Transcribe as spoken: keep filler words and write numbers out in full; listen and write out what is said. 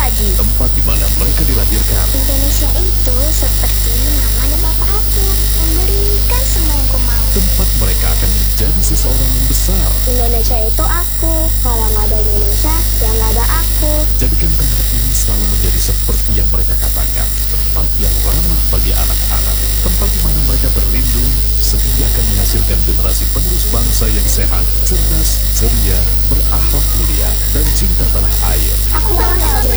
lagi. Tempat di mana mereka dilahirkan. Indonesia itu seperti mama dan papa aku, memberikan semua yang ku mau. Tempat mereka akan menjadi seseorang yang besar. Indonesia itu aku, kalau nggak ada Indonesia, ya nggak ada aku. Jadikan tanah ini selalu menjadi seperti yang mereka katakan, tempat yang ramah bagi anak-anak, tempat di mana mereka berlindung, sehingga akan menghasilkan generasi penerus bangsa yang sehat, cerdas, ceria, berakhlak mulia, dan cinta tanah air. Aku bangga